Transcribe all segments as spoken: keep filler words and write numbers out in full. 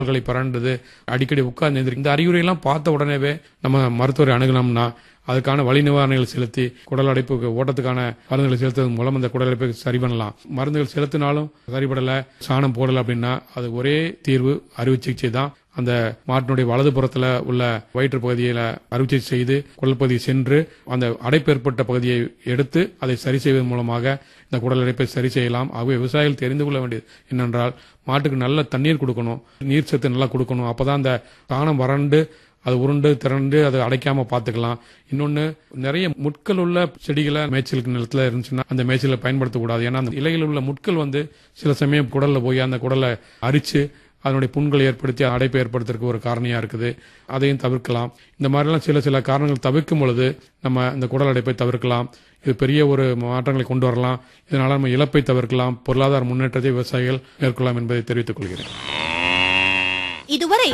கால்களை பரண்டுது, அடிக்கடி உட்கார்ந்து எந்திரிக்கும். இந்த அறிகுறியெல்லாம் பார்த்த உடனேவே நம்ம மருத்துவரை அணுகணும்னா அதுக்கான வலி நிவாரணிகள் செலுத்தி குடல் அடைப்புக்கு ஓட்டத்துக்கான மருந்துகளை செலுத்துவதன் மூலம் அந்த குடல் அடைப்பை சரி பண்ணலாம். மருந்துகள் செலுத்தினாலும் சரிபடல, சாணம் போடல அப்படின்னா அது ஒரே தீர்வு அறுவை சிகிச்சை தான். அந்த மாட்டினுடைய வலது புறத்துல உள்ள வயிற்று பகுதியில அறுவை சிகிச்சை செய்து குடல் பகுதியை சென்று அந்த அடைப்பு ஏற்பட்ட பகுதியை எடுத்து அதை சரி செய்வதன் மூலமாக இந்த குடல் அடைப்பை சரி செய்யலாம். ஆகவே விவசாயிகள் தெரிந்து கொள்ள வேண்டியது என்னென்றால் மாட்டுக்கு நல்ல தண்ணீர் கொடுக்கணும், நீர் சத்து நல்லா கொடுக்கணும். அப்பதான் அந்த சாணம் வறண்டு அது உருண்டு திரண்டு அதை அடைக்காம பாத்துக்கலாம். இன்னொன்னு, நிறைய முட்கள் உள்ள செடிகளை மேய்ச்சலுக்கு நிலத்துல இருந்துச்சுன்னா அந்த மேய்ச்சலை பயன்படுத்தக்கூடாது. ஏன்னா அந்த இலையில் உள்ள முட்கள் வந்து சில சமயம் குடல்ல போய் அந்த குடலை அரிச்சு அதனுடைய புண்களை ஏற்படுத்தி அடைப்பை ஏற்படுத்துறதுக்கு ஒரு காரணியா இருக்குது. அதையும் தவிர்க்கலாம். இந்த மாதிரிலாம் சில சில காரணங்கள் தவிர்க்கும் பொழுது நம்ம இந்த குடல் அடைப்பை தவிர்க்கலாம். இது பெரிய ஒரு மாற்றங்களை கொண்டு வரலாம். இதனால நம்ம இழப்பை தவிர்க்கலாம், பொருளாதார முன்னேற்றத்தை விவசாயிகள் மேற்கொள்ளலாம் என்பதை தெரிவித்துக் கொள்கிறேன். இதுவரை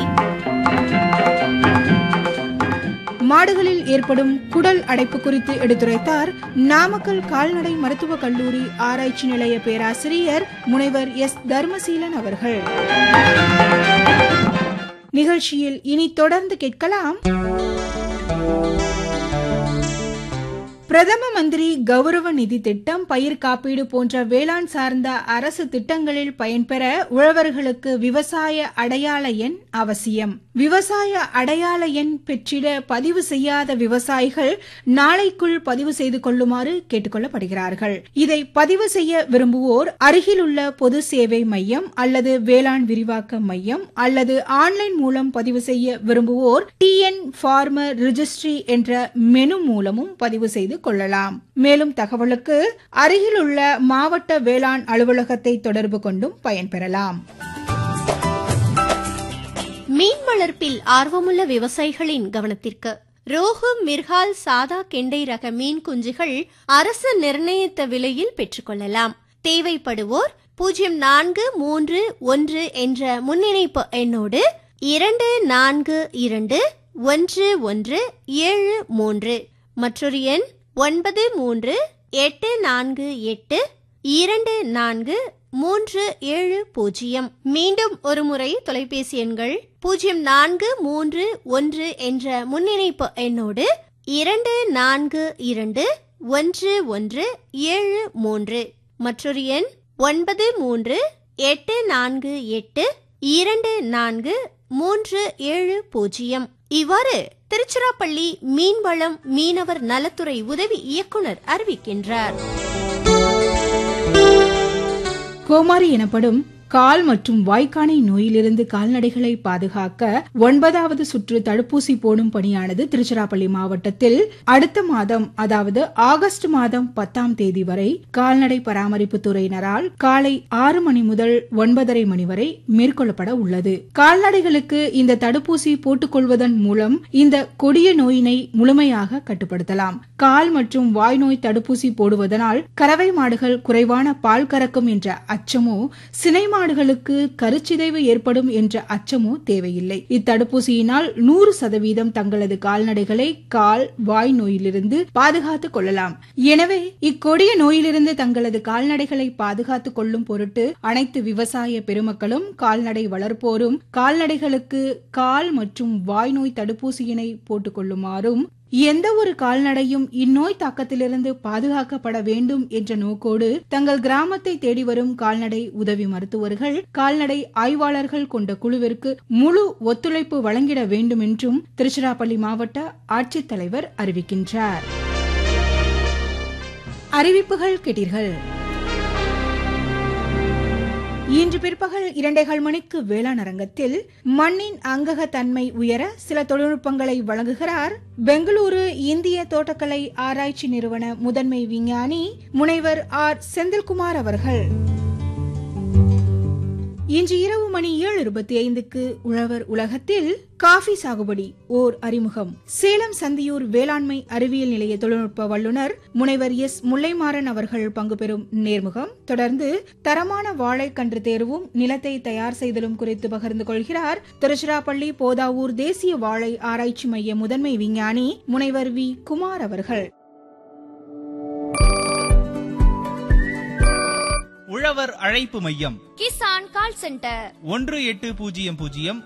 மாடுகளில் ஏற்படும் குடல் அடைப்பு குறித்து எடுத்துரைத்தார் நாமக்கல் கால்நடை மருத்துவக் கல்லூரி ஆராய்ச்சி நிலைய பேராசிரியர் முனைவர் எஸ் தர்மசீலன் அவர்கள். நிகழ்ச்சியில் இனி தொடர்ந்து கேட்கலாம். பிரதம மந்திரி கௌரவ நிதி திட்டம், பயிர் காப்பீடு போன்ற வேளாண் சார்ந்த அரசு திட்டங்களில் பயன்பெற உழவர்களுக்கு விவசாய அடையாள எண் அவசியம். விவசாய அடையாள எண் பெற்றிட பதிவு செய்யாத விவசாயிகள் நாளைக்குள் பதிவு செய்து கொள்ளுமாறு கேட்டுக்கொள்ளப்படுகிறார்கள். இதை பதிவு செய்ய விரும்புவோர் அருகிலுள்ள பொது சேவை மையம் அல்லது வேளாண் விரிவாக்க மையம் அல்லது ஆன்லைன் மூலம் பதிவு செய்ய விரும்புவோர் டிஎன் ஃபார்மர் ரிஜிஸ்ட்ரி என்ற மெனு மூலமும் பதிவு செய்து கொள்ளலாம். மேலும் தகவலுக்கு அருகிலுள்ள மாவட்ட வேளாண் அலுவலகத்தை தொடர்பு கொண்டும் பயன்பெறலாம். மீன் வளர்ப்பில் ஆர்வமுள்ள விவசாயிகளின் கவனத்திற்கு, ரோகு, மிர்கால், சாதா, கெண்டை ரக மீன் குஞ்சுகள் அரசு நிர்ணயித்த விலையில் பெற்றுக்கொள்ளலாம். தேவைப்படுவோர் பூஜ்ஜியம் நான்கு மூன்று ஒன்று என்ற முன்னிணைப்பு எண்ணோடு இரண்டு நான்கு இரண்டு ஒன்று ஒன்று ஏழு மூன்று மற்றொரு எண் ஒன்பது மூன்று எட்டு நான்கு எட்டு இரண்டு நான்கு மூன்று ஏழு பூஜ்ஜியம். மீண்டும் ஒரு முறை தொலைபேசி எண்கள் பூஜ்ஜியம் நான்கு மூன்று ஒன்று என்ற முன்னிணைப்பு எண்ணோடு இரண்டு நான்கு இரண்டு ஒன்று ஒன்று ஏழு மூன்று மற்றொரு எண் ஒன்பது மூன்று எட்டு நான்கு எட்டு இரண்டு நான்கு மூன்று ஏழு பூஜ்ஜியம். இவ்வாறு திருச்சிராப்பள்ளி மீன்வளம் மீனவர் நலத்துறை உதவி இயக்குனர் அறிவிக்கின்றார். கோமாரி எனப்படும் கால் மற்றும் வாய்க்கானை நோயிலிருந்து கால்நடைகளை பாதுகாக்க ஒன்பதாவது சுற்று தடுப்பூசி போடும் பணியானது திருச்சிராப்பள்ளி மாவட்டத்தில் அடுத்த மாதம், அதாவது ஆகஸ்ட் மாதம் பத்தாம் தேதி வரை கால்நடை பராமரிப்பு துறையினரால் காலை ஆறு மணி முதல் ஒன்பதரை மணி வரை மேற்கொள்ளப்பட உள்ளது. கால்நடைகளுக்கு இந்த தடுப்பூசி போட்டுக் கொள்வதன் மூலம் இந்த கொடிய நோயினை முழுமையாக கட்டுப்படுத்தலாம். கால் மற்றும் வாய் நோய் தடுப்பூசி போடுவதனால் கறவை மாடுகள் குறைவான பால் கறக்கும் என்ற அச்சமோ, சினை மாடுகளுக்கு கருச்சிதைவு ஏற்படும் என்ற அச்சமோ தேவையில்லை. இத்தடுப்பூசியினால் நூறு சதவீதம் தங்களது கால்நடைகளை கால், வாய் நோயிலிருந்து பாதுகாத்துக் கொள்ளலாம். எனவே இக்கொடிய நோயிலிருந்து தங்களது கால்நடைகளை பாதுகாத்துக் கொள்ளும் பொருட்டு அனைத்து விவசாய பெருமக்களும் கால்நடை வளர்ப்போரும் கால்நடைகளுக்கு கால் மற்றும் வாய் நோய் தடுப்பூசியினை போட்டுக் கொள்ளுமாறும், எந்த ஒரு கால்நடையும் இந்நோய் தாக்கத்திலிருந்து பாதுகாக்கப்பட வேண்டும் என்ற நோக்கோடு தங்கள் கிராமத்தை தேடி வரும் கால்நடை உதவி மருத்துவர்கள், கால்நடை ஆய்வாளர்கள் கொண்ட குழுவிற்கு முழு ஒத்துழைப்பு வழங்கிட வேண்டும் என்றும் திருச்சிராப்பள்ளி மாவட்ட ஆட்சித்தலைவர் அறிவிக்கின்றார். அறிவிப்புகள் கேட்டீர்கள். இன்று பிற்பகல் இரண்டேகால் மணிக்கு வேளாண் அரங்கத்தில் மண்ணின் அங்கக தன்மை உயர சில தொழில்நுட்பங்களை வழங்குகிறார் பெங்களூரு இந்திய தோட்டக்கலை ஆராய்ச்சி நிறுவன முதன்மை விஞ்ஞானி முனைவர் ஆர் செந்தில்குமார் அவர்கள். இன்று இரவு மணி ஏழு இருபத்தி ஐந்துக்கு உழவர் உலகத்தில் காஃபி சாகுபடி ஓர் அறிமுகம், சேலம் சந்தியூர் வேளாண்மை அறிவியல் நிலைய தொழில்நுட்ப வல்லுநர் முனைவர் எஸ் முல்லைமாறன் அவர்கள் பங்கு பெறும் நேர்முகம். தொடர்ந்து தரமான வாழைக்கன்று தேர்வும் நிலத்தை தயார் செய்தலும் குறித்து பகிர்ந்து கொள்கிறார் திருச்சிராப்பள்ளி போதாவூர் தேசிய வாழை ஆராய்ச்சி மைய முதன்மை விஞ்ஞானி முனைவர் வி குமார் அவர்கள். உழவர் அழைப்பு மையம் கிசான் கால் சென்டர் ஒன்று எட்டு பூஜ்ஜியம் பூஜ்ஜியம்